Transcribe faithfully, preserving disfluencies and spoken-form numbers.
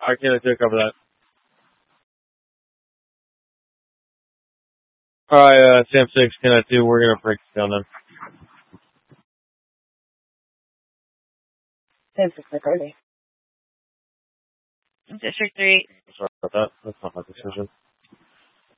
I can't do cover that. Alright, uh, Sam six, can I do, we're gonna break this down then. Sam six, thirty. District three. Sorry about that. That's not my decision.